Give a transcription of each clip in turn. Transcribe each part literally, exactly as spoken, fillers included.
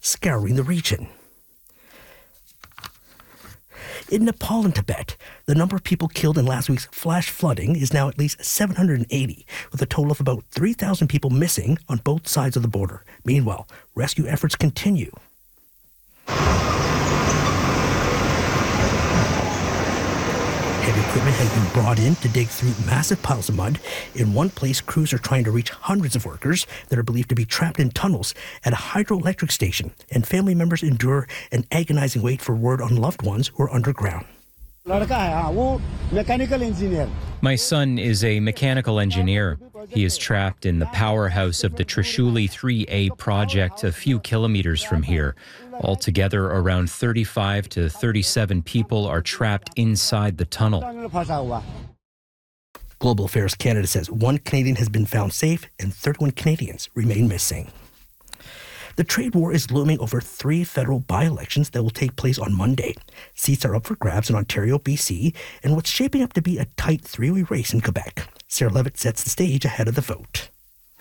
scouring the region. In Nepal and Tibet, the number of people killed in last week's flash flooding is now at least seven hundred eighty, with a total of about three thousand people missing on both sides of the border. Meanwhile, rescue efforts continue. Heavy equipment has been brought in to dig through massive piles of mud. In one place, crews are trying to reach hundreds of workers that are believed to be trapped in tunnels at a hydroelectric station, and family members endure an agonizing wait for word on loved ones who are underground. My son is a mechanical engineer. He is trapped in the powerhouse of the Trishuli three A project a few kilometers from here. Altogether, around thirty-five to thirty-seven people are trapped inside the tunnel. Global Affairs Canada says one Canadian has been found safe and thirty-one Canadians remain missing. The trade war is looming over three federal by-elections that will take place on Monday. Seats are up for grabs in Ontario, B C, and what's shaping up to be a tight three-way race in Quebec. Sarah Levitt sets the stage ahead of the vote.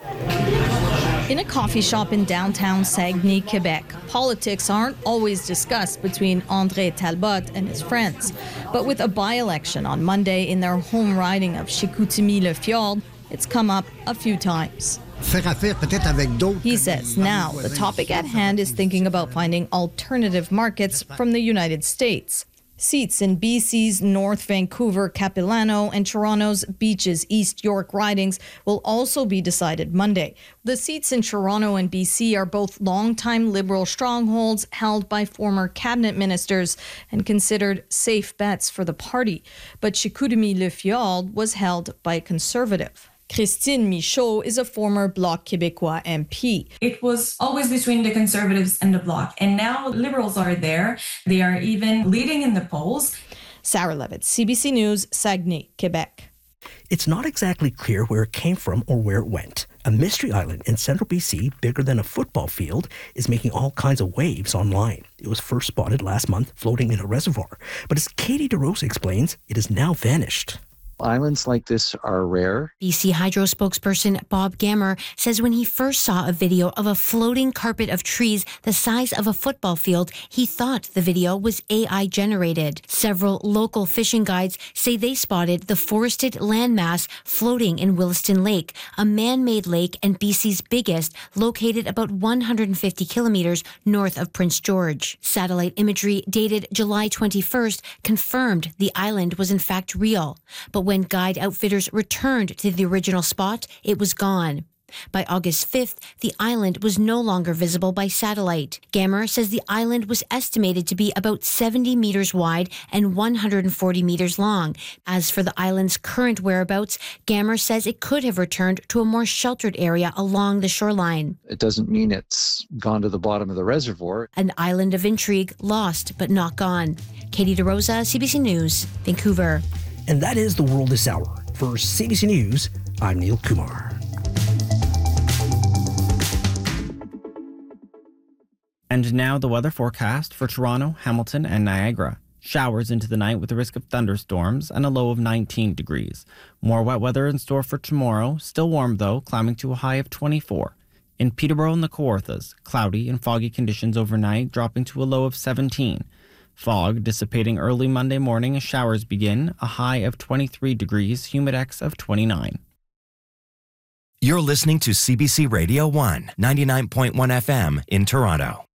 In a coffee shop in downtown Saguenay, Quebec, politics aren't always discussed between André Talbot and his friends. But with a by-election on Monday in their home riding of Chicoutimi-Le-Fjord, it's come up a few times. He says now the topic at hand is thinking about finding alternative markets from the United States. Seats in B C's North Vancouver, Capilano, and Toronto's Beaches, East York ridings will also be decided Monday. The seats in Toronto and B C are both longtime Liberal strongholds held by former cabinet ministers and considered safe bets for the party. But Chicoutimi-Le-Fjord was held by a Conservative. Christine Michaud is a former Bloc Québécois M P. It was always between the Conservatives and the Bloc, and now Liberals are there. They are even leading in the polls. Sarah Levitt, C B C News, Saguenay, Quebec. It's not exactly clear where it came from or where it went. A mystery island in central B C, bigger than a football field, is making all kinds of waves online. It was first spotted last month floating in a reservoir, but as Katie DeRosa explains, it has now vanished. Islands like this are rare. B C Hydro spokesperson Bob Gammer says when he first saw a video of a floating carpet of trees the size of a football field, he thought the video was A I generated. Several local fishing guides say they spotted the forested landmass floating in Williston Lake, a man-made lake and B C's biggest, located about one hundred fifty kilometers north of Prince George. Satellite imagery dated July twenty-first confirmed the island was in fact real. But when guide outfitters returned to the original spot, it was gone. By August fifth, the island was no longer visible by satellite. Gammer says the island was estimated to be about seventy meters wide and one hundred forty meters long. As for the island's current whereabouts, Gammer says it could have returned to a more sheltered area along the shoreline. It doesn't mean it's gone to the bottom of the reservoir. An island of intrigue, lost but not gone. Katie DeRosa, C B C News, Vancouver. And that is The World This Hour. For C B C News, I'm Neil Kumar. And now the weather forecast for Toronto, Hamilton, and Niagara. Showers into the night with a risk of thunderstorms and a low of nineteen degrees. More wet weather in store for tomorrow. Still warm, though, climbing to a high of twenty-four. In Peterborough and the Kawarthas, cloudy and foggy conditions overnight, dropping to a low of seventeen. Fog dissipating early Monday morning as showers begin, a high of twenty-three degrees, humidex of twenty-nine. You're listening to C B C Radio one, ninety-nine point one F M in Toronto.